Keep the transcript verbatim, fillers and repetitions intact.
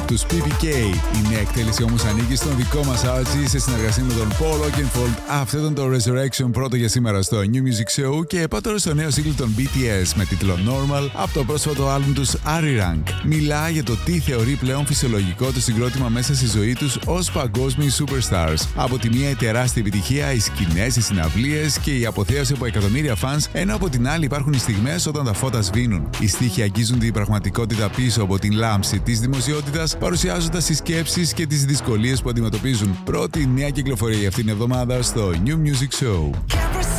τους πι πι κέι. Η νέα εκτέλεση όμως ανήκει στον δικό μας Archie σε συνεργασία με τον Paul Oakenfold. Αυτό ήταν το Resurrection πρώτο για σήμερα στο New Music Show και πάω τώρα στο νέο single των μπι τι ες με τίτλο Normal από το πρόσφατο άλμπουμ τους Ari Rank. Μιλά για το τι θεωρεί πλέον φυσιολογικό το συγκρότημα μέσα στη ζωή τους ως παγκόσμιοι superstars. Από τη μία η τεράστια επιτυχία, οι σκηνές, οι συναυλίες και η αποθέωση από εκατομμύρια fans, ενώ από την άλλη υπάρχουν οι στιγμές όταν τα φώτα σβήνουν. Οι στίχοι αγγίζουν την πραγματικότητα πίσω από την λάμψη της δημοσιότητας, παρουσιάζοντας τις σκέψεις και τις δυσκολίες που αντιμετωπίζουν. Πρώτη νέα κυκλοφορία για αυτήν την εβδομάδα στο New Music Show.